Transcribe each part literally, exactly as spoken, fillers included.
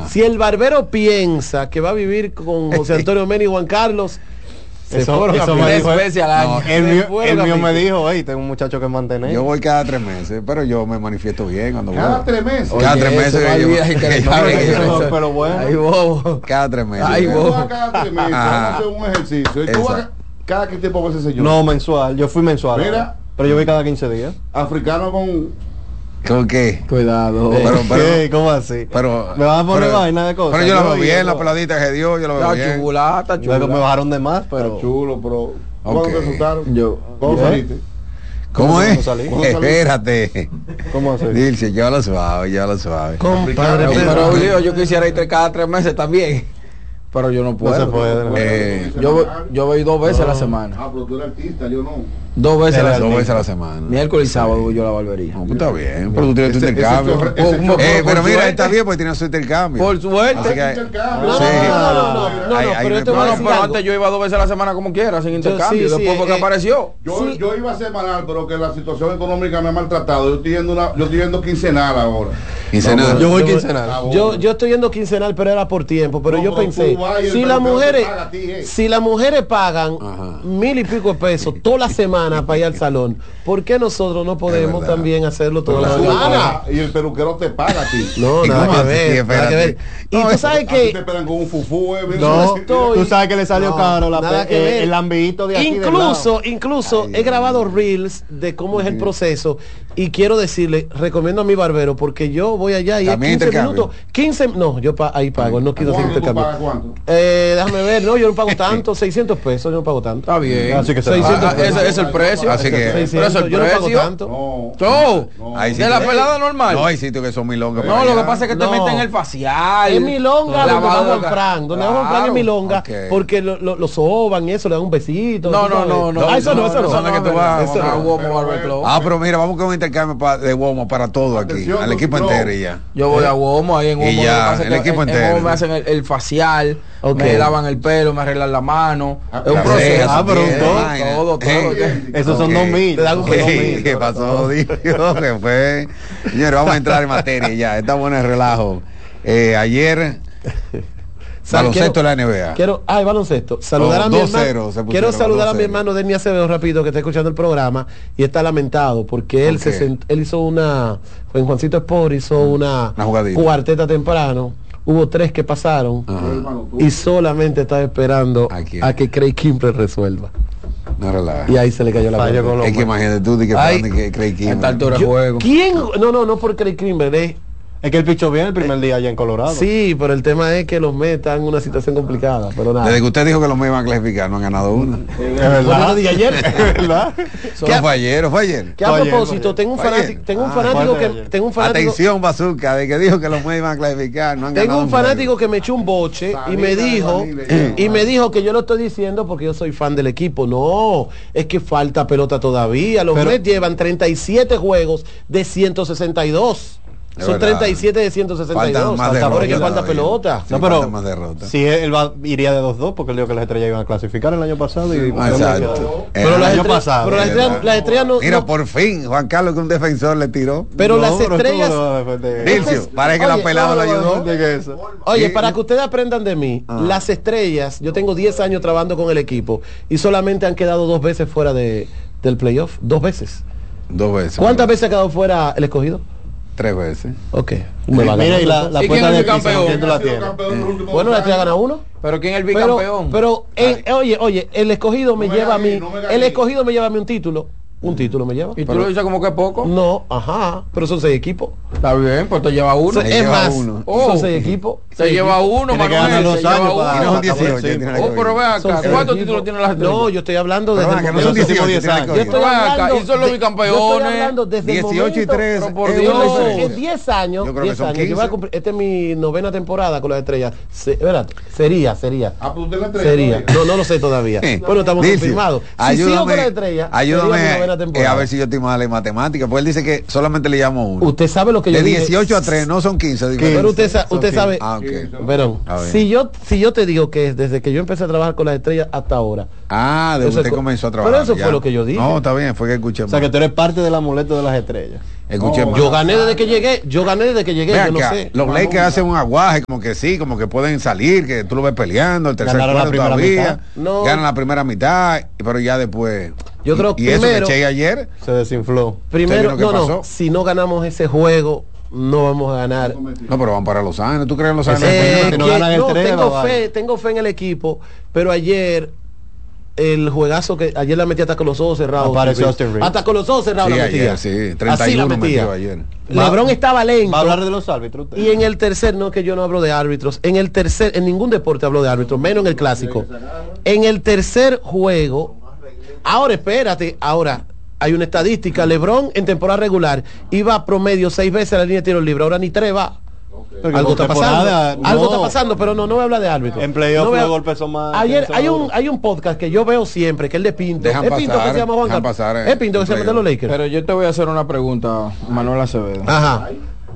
Si el barbero piensa que va a vivir con José Antonio Mena y Juan Carlos, se eso, fueron eso a me dijo, veces al año. no, el mío, el mío me dijo, hey, tengo un muchacho que mantener. Yo voy cada tres meses, pero yo me manifiesto bien cuando voy. Cada tres meses. Cada tres meses. Pero bueno. Ay, bobo. Cada tres meses. Ay, bobo. Cada tres meses. Vamos a hacer un ejercicio. ¿Y tú vas cada qué tiempo va ese señor? No, mensual. Yo fui mensual. Mira. Pero yo voy cada quince días. Africano con... ¿Con qué? Cuidado. Pero, pero, ¿Qué? ¿Cómo así? Pero, me van a poner pero, vaina de cosas. Pero yo la veo no, bien, no. la peladita que dio, yo la veo bien. Chula, está chula. Luego me bajaron de más, pero... Está chulo, pero... ¿Cuándo Okay. te asustaron? Yo. ¿Cómo ¿Qué? saliste? ¿Cómo ¿Cómo es? salí? ¿Cómo salí? Espérate. ¿Cómo así? Dilce, llévalo suave, llévalo suave. Compadre, Africano. pero Julio, yo quisiera ir tres- cada tres meses también. Pero yo no puedo. No se puede. No. Eh, Yo, voy- yo voy dos veces a la semana. Ah, pero tú eres artista, yo no. Dos veces a la Dos semana. veces a la semana. Miércoles y sábado voy yo a la barbería. No, pues está bien, pero tú tienes tu Ese- intercambio. ese chorre- ese Eh, chorre- pero por mira, suerte. está bien porque tiene su intercambio. Por suerte. Así que- Intercambio. No, Sí. no, no, no, no, no, no, Ahí- no, ahí pero no yo hay te voy a problema. decir pero algo. Yo iba dos veces a la semana como quiera, sin intercambio. sí, Después sí, porque eh, apareció. Yo, Sí. yo iba a semanal, pero que la situación económica me ha maltratado. Yo estoy yendo, una, yo estoy yendo quincenal ahora. Quincenal. Yo voy Yo- quincenal. Ah, Yo, yo estoy yendo quincenal, pero era por tiempo. Pero No, yo pero pensé, tú vas y el si las peluquero te mujeres, paga a ti, eh. si las mujeres pagan Ajá. mil y pico de pesos toda la semana para ir al salón, ¿por qué nosotros no podemos verdad. también hacerlo toda Pero la tú semana? pagas y el peluquero te paga a ti. No, ¿Y nada cómo que así? ver, nada que ver. Espérate. Y No, tú eso- sabes A ti te que esperan con un fufú, eh. mira, No, mira, estoy- tú sabes que le salió No, caro la nada pe- que ver. eh, el ambiguito de aquí del incluso, lado. incluso Ay, he grabado reels de cómo es el proceso y quiero decirle, recomiendo a mi barbero porque yo voy allá y es También quince intercambio. minutos, quince, no, yo pa- ahí pago, no quiero hacer ¿Cuánto tú intercambio. pagas cuánto? Eh, déjame ver, no, yo no pago tanto, seiscientos pesos, yo no pago tanto. Está bien. Así que se seiscientos Ah, ah, pesos. ese es el precio. Así que- Pero es el seiscientos, yo no pago precio. tanto. No. Yo, No. Ahí sí de la que- pelada normal. No, hay sitios que son milongas. No, lo que pasa es que te No. meten el facial. Es milonga donde lavado va Juan de- Fran, donde va Juan Fran es Claro. milonga, Ok. porque lo, lo, lo soban y eso, le dan un besito. No, tú no, sabes. no, no. Ah, eso no, eso no. Eso no es que tú vas Eso a no. Womo Barber Club. Ah, pero mira, vamos con un intercambio pa- de Womo para todo aquí, Atención, al equipo no. entero y ya. Yo voy a Womo, ahí en Y Womo. lo que ya, pasa es el que equipo en- en entero. Womo me hacen el, el facial, Ok. me lavan el pelo, me arreglan la mano. Ah, es un la proceso. ceja Ah, pero también, todo, vaina. todo, todo. Eh, Esos son ok. dos mil. Te dan un Son dos ¿Qué, mil. ¿Qué pasó, Dios? ¿Qué fue? Señores, vamos a entrar en materia ya. Está bueno el relajo. Eh, ayer, Sal- baloncesto quiero- de la N B A. Quiero, ay, baloncesto. Saludar Oh, a mi dos cero hermano. se pusieron, Quiero saludar a dos mi cero. hermano Denny Acevedo rápido que está escuchando el programa y está lamentado porque él ¿Por se qué? sent- él hizo una en Juancito Sport hizo una, Una jugadita. cuarteta temprano. Hubo tres que pasaron Ajá. Hermano, tú- y solamente estaba esperando ¿A quién? a que Craig Kimbrel resuelva. No relaja. Y ahí se le cayó la Falló cuarteta. con los Es que imagínate tú, de que Ay, esperando que Craig A Kimbrel. esta altura de Yo- juego. ¿Quién? No, no, no por Craig Kimbrel, es Es que él pichó bien el primer día allá en Colorado. sí, pero el tema es que los Mets están en una situación complicada, pero nada. Desde que usted dijo que los Mets iban a clasificar, no han ganado una. Es Bueno, verdad. lo dije ayer. Es verdad. Solo fue ayer, ¿o fue ayer? Que a Fue ayer, propósito, fue ayer. tengo un Fue ayer. fanático, tengo un Ah, fanático fue que ayer. tengo un fanático Atención, Bazooka, de que dijo que los Mets iban a clasificar, no han Tengo ganado un juego. fanático que me echó un boche y me Salinas, dijo Salinas, y me dijo que yo lo estoy diciendo porque yo soy fan del equipo. No, es que falta pelota todavía. Los Pero- Mets llevan treinta y siete juegos de ciento sesenta y dos. Es Son verdad. treinta y siete de ciento sesenta y Faltan dos. más Ahora derrotas es que falta todavía. pelota. Sí, No, pero faltan más derrotas. si él va, iría de dos dos porque él dijo que las estrellas iban a clasificar el año pasado y Ah, exacto. Pero El las año estrellas, pasado, pero las es estrellas, verdad. las estrellas no, Mira, no- por fin, Juan Carlos, que un defensor le tiró. pero No, las pero estrellas. estuvo después de- Dilcio, Entonces, parece que la oye, pelada no, lo no, no, ayudó. no, de que eso. Oye, Sí. para que ustedes aprendan de mí, Ah. las estrellas, yo tengo diez años trabajando con el equipo y solamente han quedado dos veces fuera de, del playoff. Dos veces. Dos veces. ¿Cuántas veces ha quedado fuera el escogido? Tres veces. Ok. Me va a Mira, ganar. y la, la ¿Y quién puerta es de el piso, campeón? ¿quién tú la tienes? Bueno, la estrella gana uno. Pero ¿quién es el Pero, bicampeón? pero en- oye, oye, el escogido me No me lleva a gané, mí. no me gané. El escogido me lleva a mí un título. Un título me lleva. ¿Y tú lo dices como que poco? No, ajá. Pero son seis equipos. Está bien, pues te lleva uno. Son- Se es lleva más, uno. Oh. son seis equipos. Se Seis lleva equipos. uno, Tiene que ganar Manuel. dos Se lleva años uno. para- Y no son para dieciocho, tapar, sí. tiene que Oh, pero ve Son acá, seis ¿cuántos equipos. títulos tienen las estrellas? No, yo estoy hablando Pero desde va, el que no momento. son Los últimos dieciocho, diez años. tiene Yo que estoy Pero ven acá, hablando, y son los de- bicampeones. yo estoy hablando desde el dieciocho y momento- tres. Pero por es Dios. una No, diferencia. en diez años, Yo creo que diez son años, yo voy a quince. cumplir, esta es mi novena temporada con las estrellas. Se, ¿verdad? Sería, sería. Ah, pues usted la estrella Sería. todavía. No, no lo sé todavía. Bueno, estamos Dilcio, confirmados. Si ayúdame, sigo con la estrella, ayúdame sería mi novena eh, temporada. a ver si yo estoy mal en matemáticas, porque él dice que solamente le llamo uno. Usted sabe lo que yo De dije. dieciocho a tres, no son quince. Pero usted, sa- Son usted quince. sabe, Ah, ok. qué? Verón, A ver. si yo, si yo te digo que desde que yo empecé a trabajar con las estrellas hasta ahora. Ah, de Eso usted es- comenzó a trabajar. pero eso ya. fue lo que yo dije. No, está bien, fue que escuché. O sea, que tú eres parte del amuleto de las estrellas. Escuché No, mal. Yo gané desde que llegué, yo gané desde que llegué, Ven yo no acá, sé. los Lakers hacen un aguaje, como que sí, como que pueden salir, que tú lo ves peleando, el tercer Ganaron la cuarto primera todavía, mitad. No. ganan la primera mitad, pero ya después. Yo y, creo y eso primero- que Che ayer, Se desinfló. Primero, ¿Usted vio no, lo que no, pasó? si no ganamos ese juego, no vamos a ganar. no, pero van para Los Ángeles, ¿tú crees en Los Ángeles? Eh, si no que- ganan el no, tres, tengo va, fe, vaya. tengo fe en el equipo, pero ayer el juegazo que ayer la metí hasta con los ojos cerrados. Apareció Austin Austin Reeves. Reeves. Hasta con los ojos cerrados Sí, la metía. ayer, sí, Así treinta y la uno metía. metió ayer. LeBron estaba lento. Va a hablar de los árbitros usted. Y en el tercer, no que yo no hablo de árbitros, en el tercer, en ningún deporte hablo de árbitros, menos en el clásico. En el tercer juego, ahora espérate, ahora hay una estadística, LeBron en temporada regular iba a promedio seis veces a la línea de tiro libre, ahora ni tres va. Porque Algo por está pasando, temporada, algo no. está pasando, pero no, no voy a hablar de árbitros. En playoff No voy a- los golpes son más- Ayer son hay más un, duros. hay un podcast que yo veo siempre, que es el de Pinto. Dejan Es Pinto pasar, que se llama Juan dejan Carlos. pasar en- Es Pinto que se en llama de los Lakers. Pero yo te voy a hacer una pregunta, Manuel Acevedo. Ajá.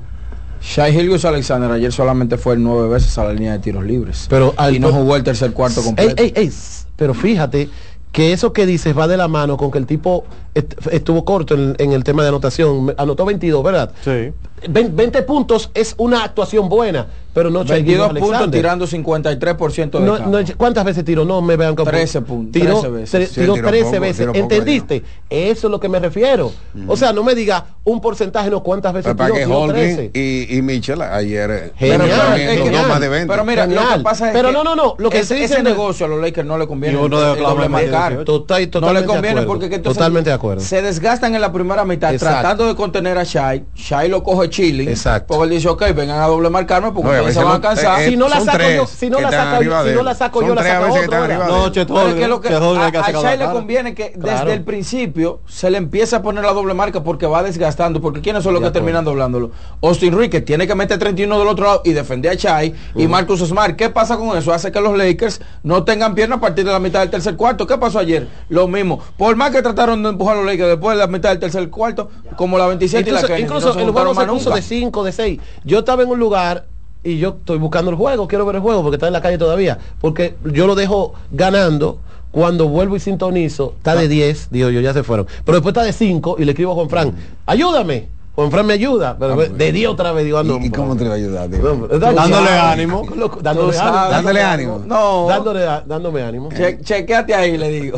Shai Gilgeous Alexander ayer solamente fue nueve veces a la línea de tiros libres. Pero al- y no jugó el tercer cuarto Ey, completo. ey, ey, s- pero fíjate que eso que dices va de la mano con que el tipo est- estuvo corto en, en el tema de anotación. Me- Anotó veintidós, ¿verdad? Sí. Ve- veinte puntos es una actuación buena, pero no Shai veintidós Gilgeous puntos Alexander. tirando cincuenta y tres por ciento de No, campo. no, ¿cuántas veces tiró? No me vean como trece puntos, Tiró, trece veces. tre- Sí, tiró tiró trece poco, veces. tiró poco ¿Entendiste? Eso es lo que me refiero. O sea, no me diga un porcentaje, no cuántas veces Pues para tiró, que tiró Holgren trece. y, y Mitchell ayer eh, Genial, pero también es los genial. dos más de veinte. Pero mira, lo Genial. que pasa es Pero que no, no, no, lo que ese, estoy ese diciendo es- negocio a los Lakers no le conviene Y uno de el Oklahoma doble metió marcar. dieciocho. Total- No le totalmente de conviene acuerdo. porque que entonces Totalmente de acuerdo. se desgastan en la primera mitad Exacto. tratando de contener a Shai. Shai lo coge chilling. Exacto. Porque él dice, ok, vengan a doble marcarme porque No, y a ustedes se veces van a lo- cansar. eh, Si no la son saco tres yo- si no que la están saco- arriba si de no él. la saco Son yo, la tres a saca veces que otro, están ¿verdad? arriba de No, él. Chet Pero es que Holmgren, lo que Chet Holmgren a, que ha a sacado Shai la le cara. conviene que Claro. desde el principio se le empieza a poner la doble marca porque va desgastando. Porque ¿quiénes son los De que acuerdo. terminan doblándolo? Austin Reeves, que tiene que meter treinta y uno del otro lado y defender a Shai. Y Marcus Smart. ¿Qué pasa con eso? Hace que los Lakers no tengan piernas a partir de la mitad del tercer cuarto. ¿Qué pasó ayer? Lo mismo. Por más que trataron de empujar a los Lakers después de la mitad del tercer cuarto, como la veintisiete y la Incluso, Kennedy, incluso no se el juego juntaron se más puso nunca. de cinco, de seis. Yo estaba en un lugar y yo estoy buscando el juego, quiero ver el juego porque está en la calle todavía. Porque yo lo dejo ganando. Cuando vuelvo y sintonizo, está de diez, digo yo, ya se fueron. Pero después está de cinco y le escribo a Juan Fran, ayúdame. Juan Fran me ayuda, pero de diez otra vez digo, ando. ¿Y, y cómo te va a ayudar? Dime? Dándole ánimo. Dándole Tú ánimo. sabes. Dándole ánimo. No. Dándole, dándome ánimo. Che- chequeate ahí, le digo.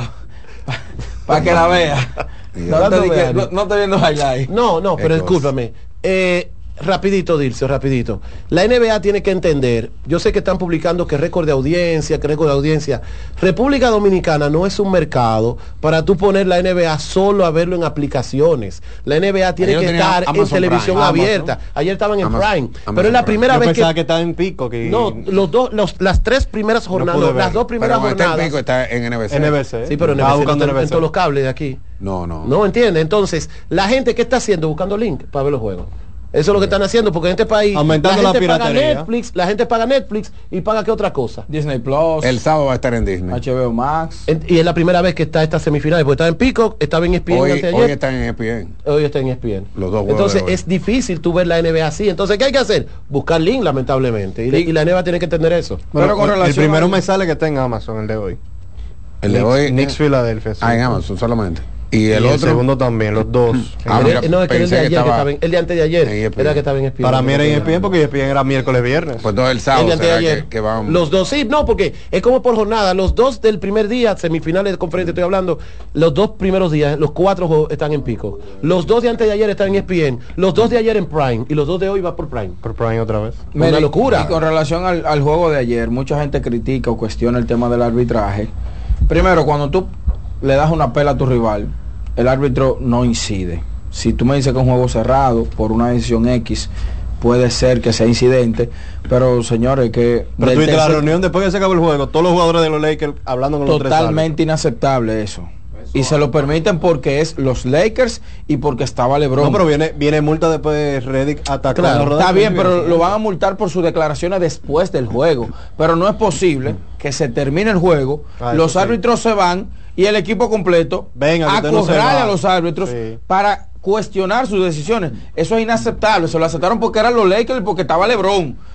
Para que la vea. No te, Dándome di que- ánimo. no, no estoy viendo highlight. No, no, pero Es cosa. discúlpame. Eh, rapidito, Dircio, rapidito. La N B A tiene que entender, yo sé que están publicando que récord de audiencia, que récord de audiencia. República Dominicana no es un mercado para tú poner la N B A solo a verlo en aplicaciones. La N B A tiene Ayer que lo tenía estar en Amazon televisión Prime. abierta. Amazon. Ayer estaban en Amazon- Prime. Amazon pero es la Prime. primera Yo vez pensaba que... que estaba en pico. Que No, los dos, los, las tres primeras jornadas, pude no, las verlo. dos primeras Pero este jornadas. pico está en N B C. N B C. Sí, pero en, Estaba N B C, buscando no, N B en C. todos los cables de aquí. No, no. No entiende. Entonces, la gente, ¿qué está haciendo? Buscando link para ver los juegos. Eso es lo que están haciendo, porque en este país Aumentando la la gente paga piratería. Netflix, la gente paga Netflix y paga qué otra cosa. Disney Plus, El sábado va a estar en Disney. H B O Max. En- y es la primera vez que está esta semifinal, porque estaba en Peacock, estaba en E S P N Hoy, antes de hoy ayer. está en E S P N. Hoy está en E S P N. Los dos juegos Entonces de hoy. es difícil tú ver la N B A así. Entonces, ¿qué hay que hacer? Buscar link, lamentablemente. Y, Sí. y la N B A tiene que entender eso. Bueno, Pero con el relación primero al- me sale que está en Amazon, el de hoy. El de Knicks- hoy. Knicks Philadelphia. sí. Ah, en Amazon solamente. Y Y el el, otro. segundo también, los dos. Ah, Era- mira, no, es que era el de pensé que ayer que estaba estaba en, el de antes de ayer en E S P N. era que estaba en E S P N. Para mí era E S P N porque E S P N era miércoles, viernes. Pues todo el El sábado de antes de será ayer. que, que vamos. Los dos, sí, no, porque es como por jornada. Los dos del primer día, semifinales de conferencia, estoy hablando, los dos primeros días, los cuatro juegos están en pico. Los dos de antes de ayer están en E S P N, los dos de ayer en Prime y los dos de hoy va por Prime. Por Prime otra vez. Una Mira, y- locura. Y con relación al, al juego de ayer, mucha gente critica o cuestiona el tema del arbitraje. Primero, cuando tú le das una pela a tu rival, el árbitro no incide. Si tú me dices que es un juego cerrado por una decisión X, puede ser que sea incidente, pero señores, que Pero del tuviste la tercer- reunión después que se acabó el juego, todos los jugadores de los Lakers hablando con los tres totalmente inaceptable eso. Y se lo permiten porque es los Lakers y porque estaba LeBron. árbitros. No, pero viene, viene multa después de Reddick atacando Claro, a Rodríguez. Está bien, pero lo van a multar por sus declaraciones después del juego. Pero no es posible que se termine el juego, Ah, eso los sí. árbitros se van y el equipo completo Venga, que usted no se acorrale va. a los árbitros Sí. para cuestionar sus decisiones. Eso es inaceptable. Se lo aceptaron porque eran los Lakers y porque estaba LeBron.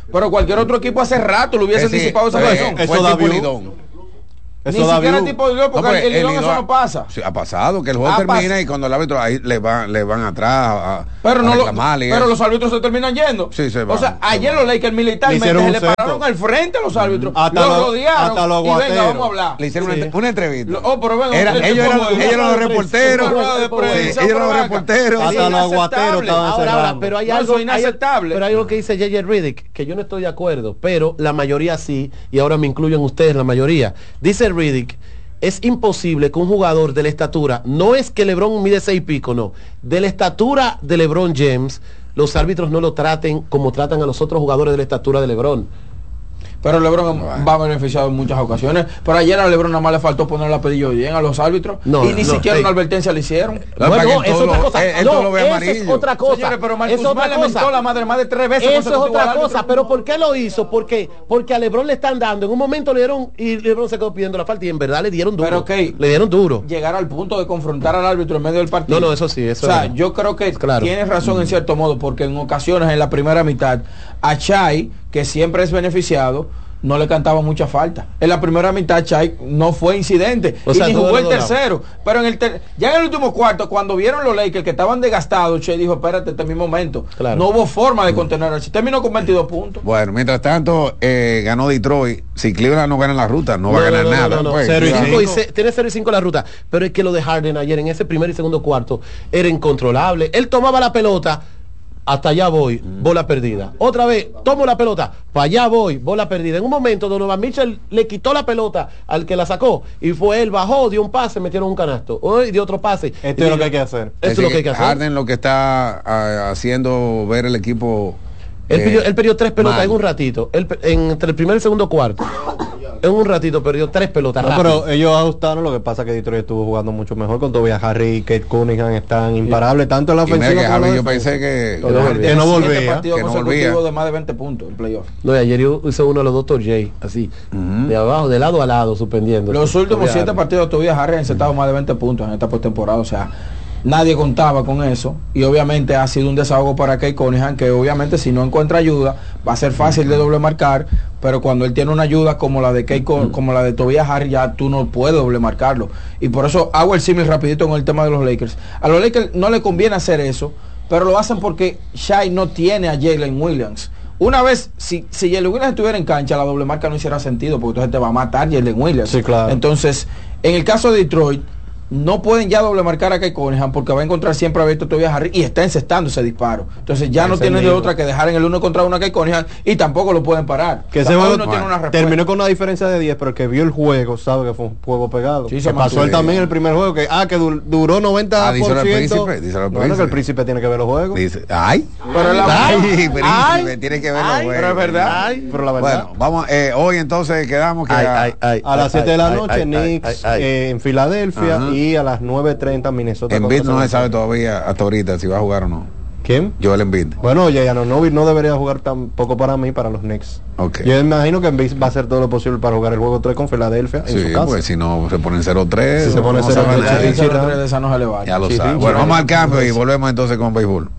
Pero cualquier otro equipo hace rato lo hubiese Es decir, anticipado esa fue- cuestión. fue Eso tipo da view. Lidón. Eso Ni da siquiera view. tipo de Lidón, porque No, pues, el Lidón Lidón eso ha- no pasa. Sí, ha pasado que el juego Ha termina pas- y cuando el árbitro ahí le van, le van atrás a, Pero, a no lo, reclamarle y pero eso. los árbitros se terminan yendo. Sí, se o van, sea, se ayer van. los Lakers Le militarmente hicieron se un le cerco. pararon al frente a los árbitros. Hasta los los- rodearon hasta los y venga, guateros. vamos a hablar. Le hicieron Sí. una, una entrevista. Lo- oh, pero venga, Era- el ellos tipo eran, de- ellos eran los de reporteros. prensa, de Sí, prensa, ellos eran los pero reporteros. Hasta es los aguateros inaceptable. estaban Ahora, ahora, cerrando. pero hay No, algo eso es inaceptable. hay- pero hay algo que dice J J Redick que yo no estoy de acuerdo, pero la mayoría sí, y ahora me incluyen ustedes la mayoría. Dice Redick, es imposible que un jugador de la estatura, no es que LeBron mide seis y pico, no, de la estatura de LeBron James, los árbitros no lo traten como tratan a los otros jugadores de la estatura de LeBron. Pero LeBron va beneficiado en muchas ocasiones. Pero ayer a LeBron nada más le faltó poner la pedillo bien a los árbitros. No, y ni no, siquiera ey. una advertencia le hicieron. No, para Bueno, que es todo otra lo- cosa. él- él No, todo lo ve esa es amarillo. otra cosa. Señores, pero Es Marcus otra Smart le mentó cosa. la madre más de tres veces. Eso es consecutivo al otra árbitro. cosa, pero ¿por qué lo hizo? Porque porque a LeBron le están dando, en un momento le dieron y LeBron se quedó pidiendo la falta y en verdad le dieron duro. Pero, ok. Le dieron duro. Llegar al punto de confrontar al árbitro en medio del partido. No, no, eso sí, eso O sea, es verdad. yo creo que Claro. tienes razón en cierto modo, porque en ocasiones en la primera mitad a Chai, que siempre es beneficiado, no le cantaba mucha falta. En la primera mitad Chai no fue incidente O y sea, ni todo jugó de el los lados. tercero. Pero en el ter- ya en el último cuarto, cuando vieron los Lakers que estaban desgastados, Chai dijo, espérate, este es mi momento. Claro. No hubo forma de contener a Chai. Terminó con veintidós puntos. Bueno, mientras tanto, eh, ganó Detroit. Si Cleveland no gana la ruta, no, va a ganar no, no, nada. no, no. Pues, Cero y Cleveland- Cinco y cinco. se- tiene cero y cinco la ruta, pero es que lo de Harden ayer en ese primer y segundo cuarto era incontrolable. Él tomaba la pelota, hasta allá voy, bola perdida. Otra vez, tomo la pelota, para allá voy, bola perdida. En un momento Donovan Mitchell le quitó la pelota al que la sacó y fue él, bajó, dio un pase, metieron un canasto. Hoy dio otro pase. Esto Y es lo digo, que hay que hacer. Esto Es es lo que hay que hacer. Harden lo que está ah, haciendo ver el equipo. Él, eh, pidió, él perdió tres pelotas mal. en un ratito. Él, pe- en- entre el primer y el segundo cuarto. En un ratito perdió tres pelotas. No, rápido. pero ellos ajustaron, lo que pasa que Detroit estuvo jugando mucho mejor con Tobias Harris y Kate Cunningham están imparables tanto en la Y mira ofensiva que como en Harden la yo defensa. pensé que, Que no volvía. Que no Siete volvía, partidos que no consecutivos volvía. de más de veinte puntos en playoff. No, y ayer hizo uno de los doctor J, así, Ujú. de abajo, de lado a lado, suspendiendo. Los últimos Todavía- siete partidos todavía Harris ha encestado más de veinte puntos en esta postemporada. O sea, nadie contaba con eso. Y obviamente ha sido un desahogo para Kate Cunningham, que obviamente si no encuentra ayuda, va a ser fácil de doble marcar. Pero cuando él tiene una ayuda como la de Kate Con- como la de Tobias Harris, ya tú no puedes doble marcarlo. Y por eso hago el símil rapidito con el tema de los Lakers. A los Lakers no le conviene hacer eso, pero lo hacen porque Shai no tiene a Jalen Williams. Una vez, si, si Jalen Williams estuviera en cancha, la doble marca no hiciera sentido, porque entonces te va a matar Jalen Williams. Sí, claro. Entonces, en el caso de Detroit, no pueden ya doble marcar a Kate Cunningham porque va a encontrar siempre abierto Tobias Harris y está encestando ese disparo. Entonces ya no Ese tienen de mismo. otra que dejar en el uno contra uno a Kate Cunningham y tampoco lo pueden parar. Que O sea, ese hoy juego no tiene una respuesta. terminó con una diferencia de diez, pero el que vio el juego sabe que fue un juego pegado. Sí, que se pasó mantuvo. él también en el primer juego, que ah, que dur- duró noventa Ah, por ciento. díselo al príncipe, díselo al Bueno, que príncipe. el príncipe tiene que ver los juegos. Dice, ay, Pero la ay, verdad- príncipe, ay, tiene que ver ay, los pero es juegos. verdad. Ay, Pero la verdad, Bueno, vamos, eh, hoy entonces quedamos que ay, a- ay, ay, a las ay, siete de la ay, noche ay, Knicks ay, ay, ay. eh, en Filadelfia Ajá. y a las nueve treinta Minnesota. Embiid contra no se San sabe Antonio. todavía hasta ahorita si va a jugar o no. ¿Quién? Joel Embiid. Bueno, Janonovic no debería jugar tampoco para mí, para los Knicks. Ok. Yo imagino que Embiid va a hacer todo lo posible para jugar el juego tres con Filadelfia en Sí, su casa. pues si no se ponen cero tres. Si se pone no cero sabe tres, nadie. sí, sí, Cero sí. tres de esa no se le vale. Ya lo Sí, sabe. sí, Bueno, sí. vamos al cambio y volvemos entonces con béisbol.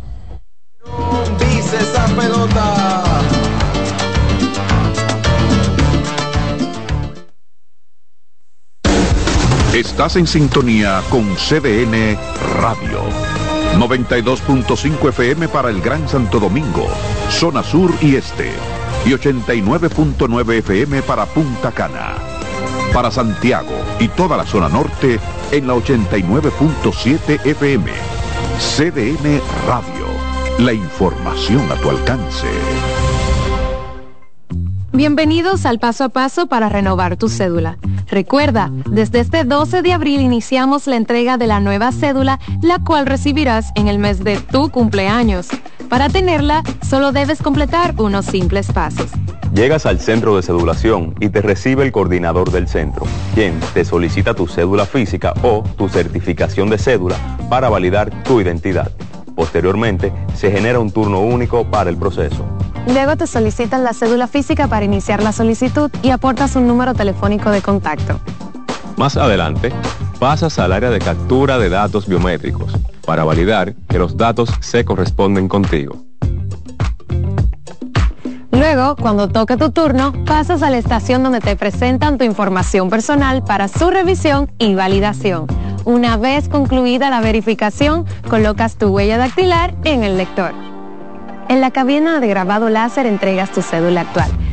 Dice esa pelota. Estás en sintonía con C D N Radio. noventa y dos punto cinco F M para el Gran Santo Domingo, zona sur y este. Y ochenta y nueve punto nueve F M para Punta Cana. Para Santiago y toda la zona norte en la ochenta y nueve punto siete F M. C D N Radio. La información a tu alcance. Bienvenidos al paso a paso para renovar tu cédula. Recuerda, desde este doce de abril iniciamos la entrega de la nueva cédula, la cual recibirás en el mes de tu cumpleaños. Para tenerla, solo debes completar unos simples pasos. Llegas al centro de cedulación y te recibe el coordinador del centro, quien te solicita tu cédula física o tu certificación de cédula para validar tu identidad. Posteriormente, se genera un turno único para el proceso. Luego te solicitan la cédula física para iniciar la solicitud y aportas un número telefónico de contacto. Más adelante, pasas al área de captura de datos biométricos para validar que los datos se corresponden contigo. Luego, cuando toque tu turno, pasas a la estación donde te presentan tu información personal para su revisión y validación. Una vez concluida la verificación, colocas tu huella dactilar en el lector. En la cabina de grabado láser entregas tu cédula actual.